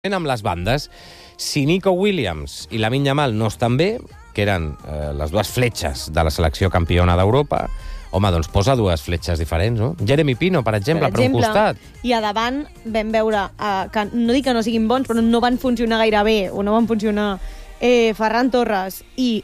amb les bandes. Si Nico Williams i Lamine Yamal no estan bé, que eren les dues fletxes de la selecció campiona d'Europa, home, doncs posa dues fletxes diferents, no? Jeremy Pino, per exemple, per un costat. I a davant vam veure que, no dic que no siguin bons, però no van funcionar gaire bé, o no van funcionar Ferran Torres i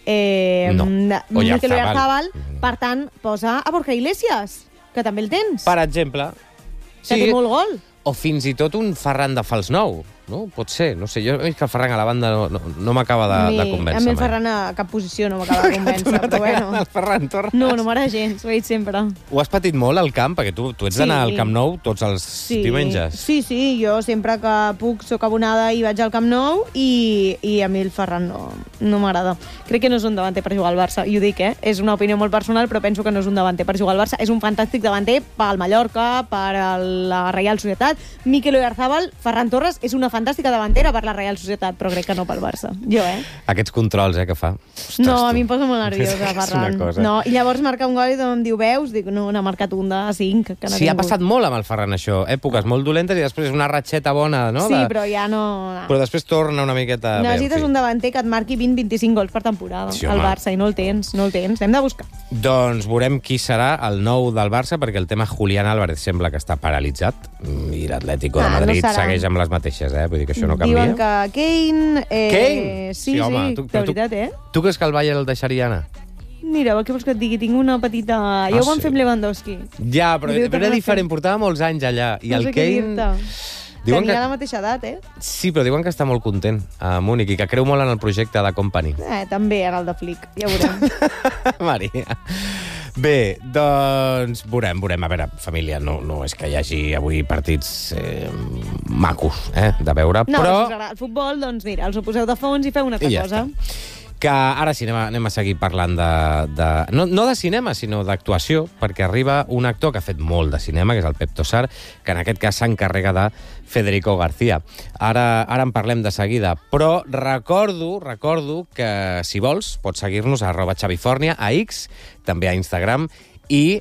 Mikel Oyarzabal. Per tant, posa a Borja Iglesias, que també el tens. Per exemple. Que té molt gol. O fins i tot un Ferran de fals nou, no? Pot ser, no sé. Jo veig que el Ferran a la banda no m'acaba de convèncer. A mi el Ferran a cap posició no m'acaba de convèncer, però bueno. El Ferran Torres? No m'agrada gens, ho he dit sempre. Ho has patit molt al camp? Perquè tu ets d'anar al Camp Nou tots els diumenges. Sí, jo sempre que puc soc abonada i vaig al Camp Nou i a mi el Ferran no m'agrada. Crec que no és un davanter per jugar al Barça, i ho dic, és una opinió molt personal, però penso que no és un davanter per jugar al Barça. És un fantàstic davanter pel Mallorca, per la Reial Societat. Mikel Oyarzabal, Ferran Torres és una fantàstica davantera per la Reial Societat, però crec que no pel Barça. Jo, Aquests controls, que fa. Ostres, no, a mi em posa molt nerviosa, Ferran. No, i llavors marca un gol i em diu, veus? Dic, no, n'ha marcat un de 5. Sí, ha passat molt amb el Ferran, això. Èpoques molt dolentes i després una ratxeta bona, no? Sí, però ja no... Però després torna una miqueta... Necessites un davanter que et marqui 20-25 gols per temporada al Barça, i no el tens. Hem de buscar. Doncs veurem qui serà el nou del Barça, perquè el tema Julián Álvarez sembla que està paralitzat, i l'Atlético de Madrid segueix amb les mateixes, vull dir que això no canvia. Diuen que Kane... Kane? Sí, home, de veritat, Tu creus que el Bayern el deixaria anar? Mira, què vols que et digui? Tinc una petita... Ja ho van fer amb Lewandowski. Ja, però era diferent, portava molts anys allà. I el Kane... Tenia la mateixa edat, Sí, però diuen que està molt content a Múnich i que creu molt en el projecte de Company. També en el de Flick, ja ho veurem. Maria. Bé, doncs veurem. A veure, família, no és que hi hagi avui partits macos de veure, però... No, si us agrada el futbol, doncs mira, els ho poseu de fons i feu una altra cosa. Que ara sí, anem a seguir parlant no de cinema, sinó d'actuació, perquè arriba un actor que ha fet molt de cinema, que és el Pep Tosar, que en aquest cas s'encarrega de Federico García. Ara en parlem de seguida, però recordo que, si vols, pots seguir-nos a @xavifornia, a X, també a Instagram, i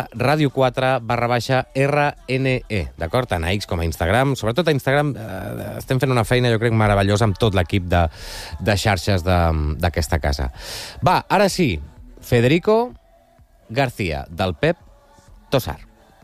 @radio4_RNE, d'acord? Tant a X com a Instagram. Sobretot a Instagram estem fent una feina, jo crec, meravellosa amb tot l'equip de xarxes d'aquesta casa. Va, ara sí, Federico García, del Pep Tosar.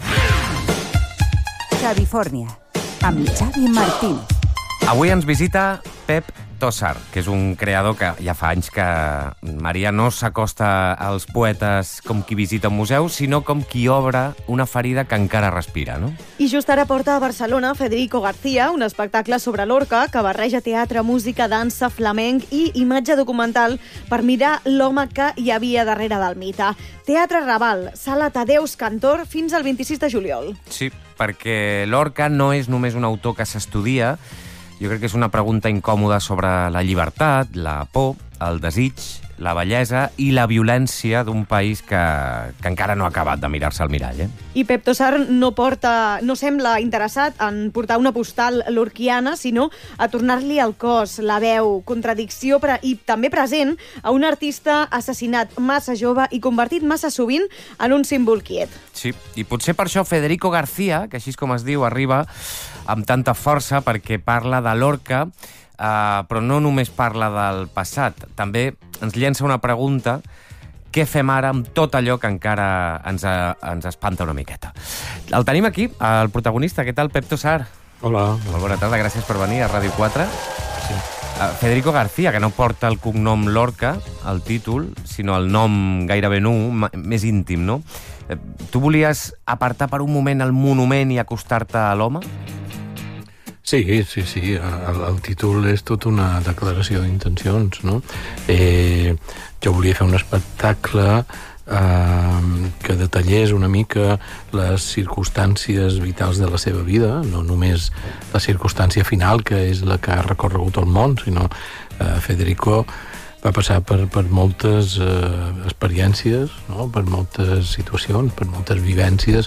Xavifornia, amb Xavi Martín. Avui ens visita Pep Tosar, que és un creador que ja fa anys que, Maria, no s'acosta als poetes com qui visita un museu, sinó com qui obre una ferida que encara respira, no? I just ara porta a Barcelona Federico García, un espectacle sobre Lorca que barreja teatre, música, dansa, flamenc i imatge documental per mirar l'home que hi havia darrere del mite. Teatre Raval, sala Tadeus Cantor, fins al 26 de juliol. Sí, perquè Lorca no és només un autor que s'estudia. Jo crec que és una pregunta incòmoda sobre la llibertat, la por, el desig, la bellesa i la violència d'un país que encara no ha acabat de mirar-se al mirall. I Pep Tosar no sembla interessat en portar una postal lorquiana, sinó a tornar-li el cos, la veu, contradicció i també present a un artista assassinat massa jove i convertit massa sovint en un símbol quiet. Sí, i potser per això Federico García, que així com es diu, arriba amb tanta força perquè parla de Lorca, però no només parla del passat, també ens llença una pregunta: què fem ara amb tot allò que encara ens espanta una miqueta? El tenim aquí, el protagonista. Què tal, Pep Tosar? Hola. Molt bona tarda, gràcies per venir a Ràdio 4. Sí. Federico García, que no porta el cognom Lorca, el títol, sinó el nom gairebé nu, més íntim, no? Tu volies apartar per un moment el monument i acostar-te a l'home? Sí. El títol és tota una declaració d'intencions, no? Jo volia fer un espectacle que detallés una mica les circumstàncies vitals de la seva vida, no només la circumstància final, que és la que ha recorregut el món, sinó Federico va passar per moltes experiències, no? Per moltes situacions, per moltes vivències,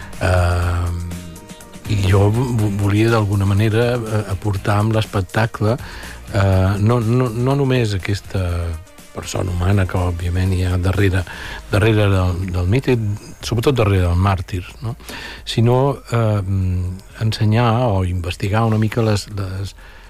i jo volia d'alguna manera aportar amb l'espectacle no només aquesta persona humana que òbviament hi ha darrere del mite, sobretot darrere del màrtir, no? Sinó ensenyar o investigar una mica les